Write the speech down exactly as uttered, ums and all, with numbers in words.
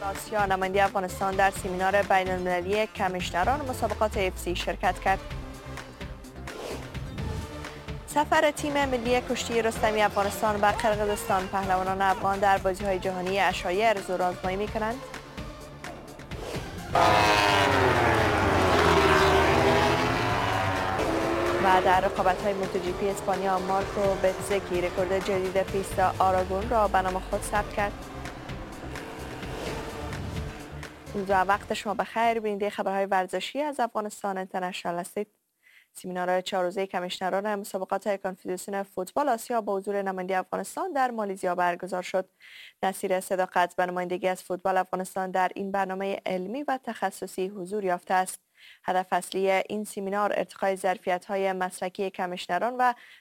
آسیا نماینده افغانستان در سمینار بین المللی کمیشنران مسابقات اف سی شرکت کرد. سفر تیم ملی کشتی رستمی افغانستان به قرقیزستان، پهلوانان افغان در بازی‌های جهانی اشایع زورآزمایی می‌کنند. و در رقابت‌های موتو جی پی اسپانیا، مارکو بتزکی رکورد جدید پیست آراگون را به نام خود ثبت کرد. روز و وقت شما بخیر. بیننده خبرهای ورزشی از افغانستان اینترنشنال هستید. سمینار چهار روزه کمیشنران مسابقات کنفدراسیون فوتبال آسیا با حضور نماینده افغانستان در مالزیا برگزار شد. نصیر صداقت به نمایندگی از فوتبال افغانستان در این برنامه علمی و تخصصی حضور یافته است. هدف اصلی این سمینار ارتقای ظرفیت‌های مسلکی کمیشنران و